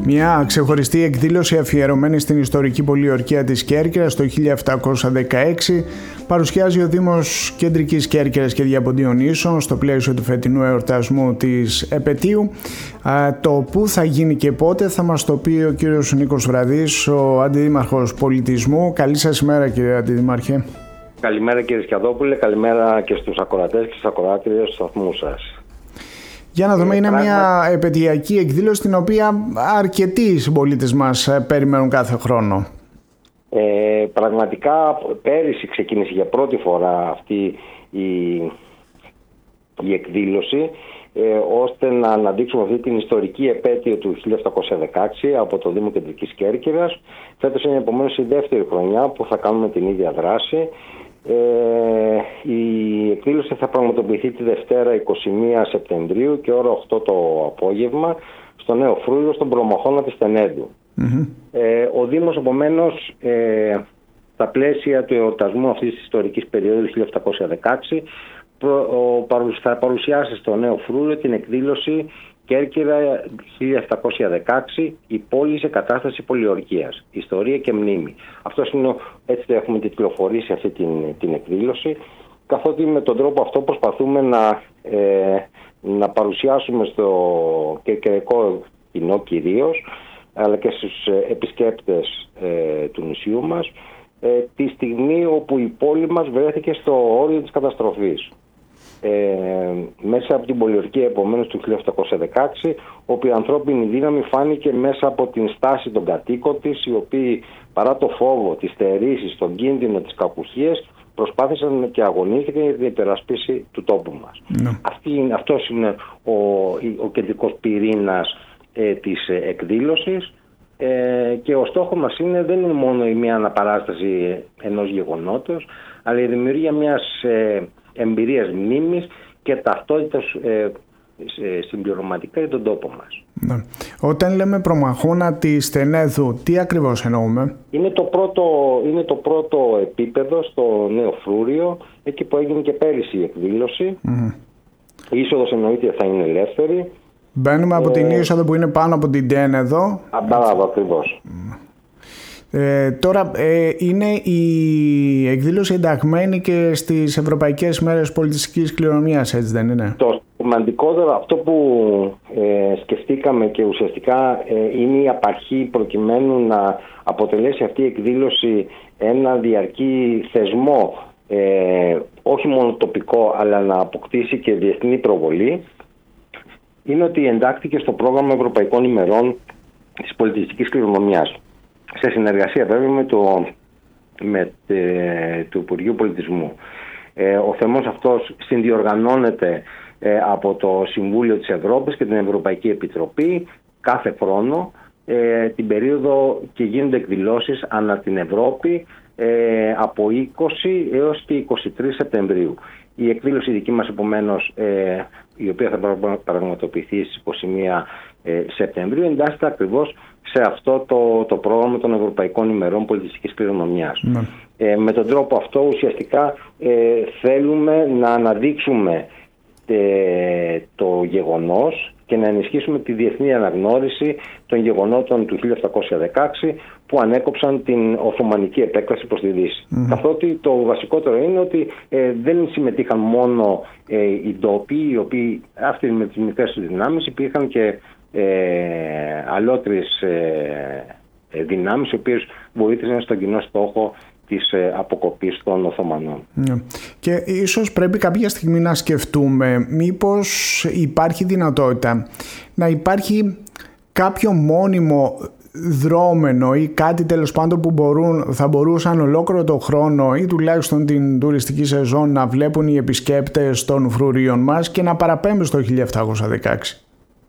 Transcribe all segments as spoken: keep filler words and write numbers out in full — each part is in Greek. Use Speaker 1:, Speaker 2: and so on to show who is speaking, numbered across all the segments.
Speaker 1: Μια ξεχωριστή εκδήλωση αφιερωμένη στην ιστορική πολιορκία της Κέρκυρας το χίλια επτακόσια δεκαέξι παρουσιάζει ο Δήμος Κεντρικής Κέρκυρας και Διαποντίων Ίσων στο πλαίσιο του φετινού εορτασμού της επετείου. Το πού θα γίνει και πότε θα μας το πει ο κύριος Νίκος Βραδής, ο Αντιδήμαρχος Πολιτισμού. Καλή σας ημέρα, κύριε Αντιδήμαρχε.
Speaker 2: Καλημέρα, κύριε Σκιαδόπουλε, καλημέρα και στους ακροατές και στις ακροάτριες του σταθμού σας.
Speaker 1: Για να δούμε, είναι μια επαιτειακή εκδήλωση την οποία αρκετοί συμπολίτες μας περιμένουν κάθε χρόνο.
Speaker 2: Ε, πραγματικά πέρυσι ξεκίνησε για πρώτη φορά αυτή η, η εκδήλωση ε, ώστε να αναδείξουμε αυτή την ιστορική επέτειο του χίλια επτακόσια δεκαέξι από το Δήμο Κεντρικής Κέρκυρας. Φέτος είναι επομένως η δεύτερη χρονιά που θα κάνουμε την ίδια δράση. Ε, η εκδήλωση θα πραγματοποιηθεί τη Δευτέρα εικοστή πρώτη Σεπτεμβρίου και ώρα οκτώ το απόγευμα στο Νέο Φρούριο, στον προμαχώνα της Τενέντου. Mm-hmm. Ε, ο Δήμος επομένως ε, στα πλαίσια του εορτασμού αυτής της ιστορικής περίοδου χίλια επτακόσια δεκαέξι προ, ο, θα παρουσιάσει στο Νέο Φρούριο την εκδήλωση Κέρκυρα χίλια επτακόσια δεκαέξι, η πόλη σε κατάσταση πολιορκίας, ιστορία και μνήμη. Αυτός είναι, έτσι το έχουμε τιτλοφορήσει αυτή την, την εκδήλωση, καθότι με τον τρόπο αυτό προσπαθούμε να, ε, να παρουσιάσουμε στο κερκυραϊκό κοινό κυρίως, αλλά και στους επισκέπτες ε, του νησιού μας, ε, τη στιγμή όπου η πόλη μας βρέθηκε στο όριο της καταστροφής. Ε, μέσα από την πολιορκία επομένως του χίλια επτακόσια δεκαέξι, όπου η ανθρώπινη δύναμη φάνηκε μέσα από την στάση των κατοίκων της, οι οποίοι παρά το φόβο, τις στερήσεις, τον κίνδυνο, τις κακουχίες, προσπάθησαν και αγωνίστηκαν για την υπερασπίση του τόπου μας. No. Αυτή, αυτός είναι ο, ο κεντρικός πυρήνας ε, της εκδήλωσης ε, και ο στόχος μας είναι, δεν είναι μόνο η μία αναπαράσταση ενός γεγονότος, αλλά η δημιουργία μιας ε, εμπειρίας μνήμης και ταυτότητας ε, συμπληρωματικά για τον τόπο μας.
Speaker 1: Ναι. Όταν λέμε προμαχώνα της Τενέδου, τι ακριβώς εννοούμε?
Speaker 2: Είναι το πρώτο, είναι το πρώτο επίπεδο στο Νέο Φρούριο, εκεί που έγινε και πέρυσι η εκδήλωση. Mm-hmm. Η είσοδος εννοείται θα είναι ελεύθερη.
Speaker 1: Μπαίνουμε από ε... την είσοδο που είναι πάνω από την Τένεδο.
Speaker 2: Αμπράβο, ακριβώς.
Speaker 1: Mm. Ε, τώρα ε, είναι η εκδήλωση ενταγμένη και στις Ευρωπαϊκές Μέρες Πολιτιστικής Κληρονομιάς, έτσι δεν είναι?
Speaker 2: Το σημαντικότερο, αυτό που ε, σκεφτήκαμε και ουσιαστικά ε, είναι η απαρχή προκειμένου να αποτελέσει αυτή η εκδήλωση ένα διαρκή θεσμό, ε, όχι μόνο τοπικό αλλά να αποκτήσει και διεθνή προβολή, είναι ότι εντάχθηκε στο πρόγραμμα Ευρωπαϊκών ημερών της πολιτιστικής κληρονομιάς, σε συνεργασία βέβαια με το, με, ε, το Υπουργείο Πολιτισμού. Ε, ο θεσμός αυτός συνδιοργανώνεται ε, από το Συμβούλιο της Ευρώπης και την Ευρωπαϊκή Επιτροπή κάθε χρόνο ε, την περίοδο, και γίνονται εκδηλώσεις ανά την Ευρώπη ε, από είκοσι έως και είκοσι τρεις Σεπτεμβρίου. Η εκδήλωση δική μας επομένως, ε, η οποία θα πραγματοποιηθεί στις είκοσι μία Σεπτεμβρίου, εντάσσεται ακριβώς σε αυτό το, το πρόγραμμα των Ευρωπαϊκών ημερών πολιτιστικής κληρονομιάς. Mm. Ε, με τον τρόπο αυτό ουσιαστικά ε, θέλουμε να αναδείξουμε ε, το γεγονός και να ενισχύσουμε τη διεθνή αναγνώριση των γεγονότων του χίλια επτακόσια δεκαέξι που ανέκοψαν την Οθωμανική επέκταση προς τη Δύση. Mm. Καθότι το βασικότερο είναι ότι ε, δεν συμμετείχαν μόνο ε, οι ντόπιοι, οι οποίοι αυτοί με τις μικρές τους δυνάμεις, υπήρχαν και Ε, αλότριες ε, ε, δυνάμεις οι οποίες βοήθησαν στον κοινό στόχο της ε, αποκοπής των Οθωμανών. Yeah.
Speaker 1: Και ίσως πρέπει κάποια στιγμή να σκεφτούμε μήπως υπάρχει δυνατότητα να υπάρχει κάποιο μόνιμο δρόμενο ή κάτι τέλος πάντων που μπορούν, θα μπορούσαν ολόκληρο το χρόνο ή τουλάχιστον την τουριστική σεζόν να βλέπουν οι επισκέπτες των φρουρίων μας και να παραπέμπουν στο χίλια επτακόσια δεκαέξι.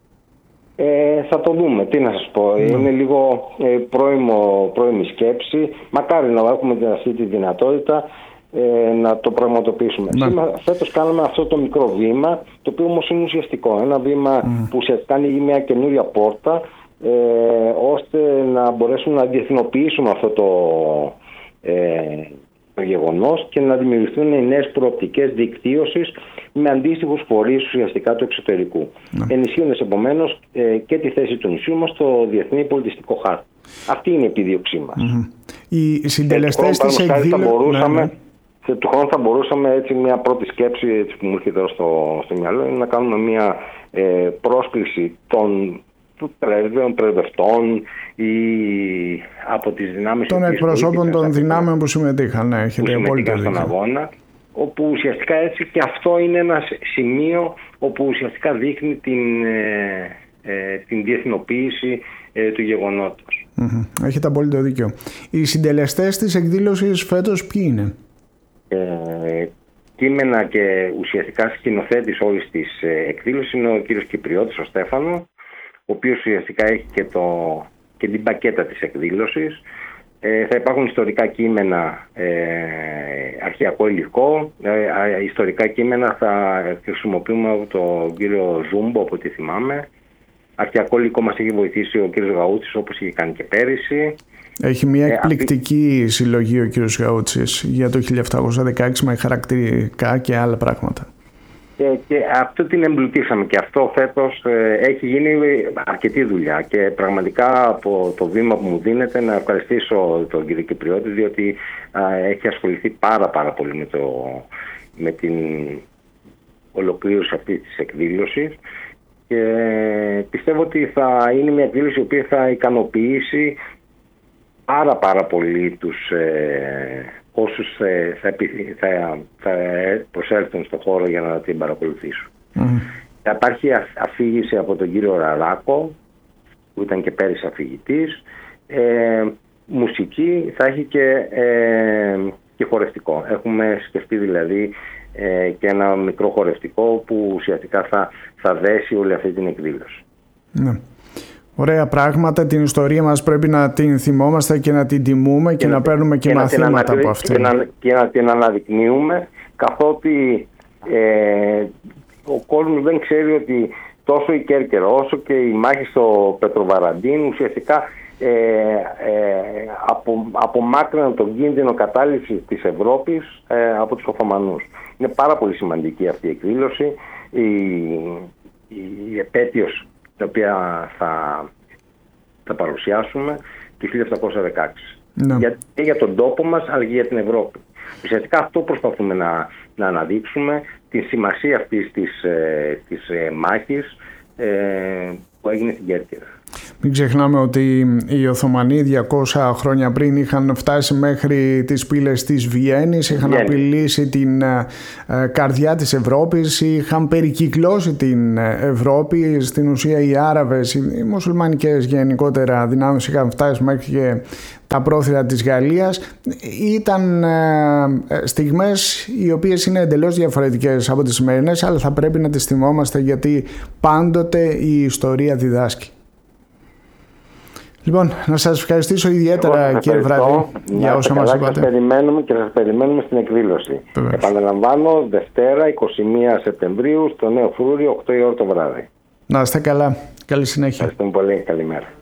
Speaker 2: Ε, θα το δούμε, τι να σας πω, mm. είναι λίγο ε, πρώιμο, πρώιμη σκέψη, μακάρι να έχουμε αυτή τη δυνατότητα ε, να το πραγματοποιήσουμε. Mm. Σήμερα φέτος κάναμε αυτό το μικρό βήμα, το οποίο όμως είναι ουσιαστικό, ένα βήμα mm. που ουσιαστικά ανοίγει μια καινούρια πόρτα ε, ώστε να μπορέσουμε να διεθνοποιήσουμε αυτό το, ε, το γεγονός και να δημιουργηθούν οι νέες προοπτικές δικτύωσης με αντίστοιχους φορείς ουσιαστικά του εξωτερικού. Ναι. Ενισχύοντας επομένως ε, και τη θέση του νησιού μας στο διεθνή πολιτιστικό χάρτη. Αυτή είναι η επιδίωξή μας.
Speaker 1: Mm-hmm. Οι συντελεστές της εκδήλωσης.
Speaker 2: Του χρόνου θα μπορούσαμε, έτσι, μια πρώτη σκέψη, έτσι, που μου έρχεται τώρα στο, στο μυαλό, είναι να κάνουμε μια ε, πρόσκληση των πρέσβεων, πρεσβευτών ή από τις δυνάμεις
Speaker 1: των εκπροσώπων των δυνάμεων που συμμετείχαν, ναι, έχετε απόλυτα
Speaker 2: στον αγώνα, όπου ουσιαστικά έτσι και αυτό είναι ένα σημείο όπου ουσιαστικά δείχνει την, ε, ε, την διεθνοποίηση ε, του γεγονότος.
Speaker 1: Mm-hmm. Έχετε απόλυτο δίκιο. Οι συντελεστές της εκδήλωσης φέτος ποιοι είναι?
Speaker 2: Ε, κείμενα και ουσιαστικά σκηνοθέτης όλης της ε, εκδήλωσης είναι ο κύριος Κυπριώτης, ο Στέφανο, ο οποίος ουσιαστικά έχει και, το, και την πακέτα της εκδήλωσης. Ε, θα υπάρχουν ιστορικά κείμενα, ε, αρχαιακό υλικό, ε, ιστορικά κείμενα θα χρησιμοποιούμε από τον κύριο Ζούμπο, από ό,τι θυμάμαι. Αρχαιακό υλικό μας έχει βοηθήσει ο κύριος Γαούτσης, όπως είχε κάνει και πέρυσι.
Speaker 1: Έχει μια εκπληκτική ε, συλλογή ο κύριος Γαούτσης για το χίλια επτακόσια δεκαέξι με χαρακτηρικά και άλλα πράγματα.
Speaker 2: Και, και αυτό την εμπλουτίσαμε και αυτό φέτος ε, έχει γίνει αρκετή δουλειά και πραγματικά από το βήμα που μου δίνεται να ευχαριστήσω τον κύριο Κυπριώτη, διότι α, έχει ασχοληθεί πάρα πάρα πολύ με, το, με την ολοκλήρωση αυτής της εκδήλωσης και πιστεύω ότι θα είναι μια εκδήλωση η οποία θα ικανοποιήσει πάρα πάρα πολύ τους ε, όσους ε, θα, θα, θα προσέλθουν στον χώρο για να την παρακολουθήσουν. Mm. Θα υπάρχει αφήγηση από τον κύριο Ραράκο, που ήταν και πέρυσι αφηγητής, ε, μουσική, θα έχει και, ε, και χορευτικό. Έχουμε σκεφτεί δηλαδή ε, και ένα μικρό χορευτικό που ουσιαστικά θα, θα δέσει όλη αυτή την εκδήλωση. Mm.
Speaker 1: Ωραία πράγματα, την ιστορία μας πρέπει να την θυμόμαστε και να την τιμούμε και, και να, να παίρνουμε και, και μαθήματα από αυτήν.
Speaker 2: Και να, και να την αναδεικνύουμε, καθότι ε, ο κόσμος δεν ξέρει ότι τόσο η Κέρκυρα όσο και η μάχη στο Πετροβαραντίν ουσιαστικά ε, ε, απο, απομάκρυναν τον κίνδυνο κατάληψης της Ευρώπης ε, από τους Οθωμανούς. Είναι πάρα πολύ σημαντική αυτή η εκδήλωση, η, η, η επέτειος τα οποία θα, θα παρουσιάσουμε το χίλια επτακόσια δεκαέξι. No. Για, και για τον τόπο μας, αλλά και για την Ευρώπη. Ουσιαστικά αυτό προσπαθούμε να, να αναδείξουμε, τη σημασία αυτής της, ε, της ε, μάχης ε, που έγινε στην Κέρκυρα.
Speaker 1: Μην ξεχνάμε ότι οι Οθωμανοί διακόσια χρόνια πριν είχαν φτάσει μέχρι τις πύλες της Βιέννης, είχαν Βιέννη. απειλήσει την ε, καρδιά της Ευρώπης, είχαν περικυκλώσει την Ευρώπη. Στην ουσία οι Άραβες, οι μουσουλμανικές γενικότερα δυνάμεις είχαν φτάσει μέχρι και τα πρόθυρα της Γαλλίας. Ήταν ε, στιγμές οι οποίες είναι εντελώς διαφορετικές από τις σημερινές, αλλά θα πρέπει να τις θυμόμαστε γιατί πάντοτε η ιστορία διδάσκει. Λοιπόν, να σας ευχαριστήσω ιδιαίτερα σας κύριε Βράδυ για όσα μας είπατε.
Speaker 2: Σας περιμένουμε και σας περιμένουμε στην εκδήλωση. Βεβαίως. Επαναλαμβάνω, Δευτέρα εικοστή πρώτη Σεπτεμβρίου στο Νέο Φρούριο, οκτώ η ώρα το βράδυ.
Speaker 1: Να είστε καλά. Καλή συνέχεια.
Speaker 2: Ευχαριστούμε πολύ. Καλημέρα.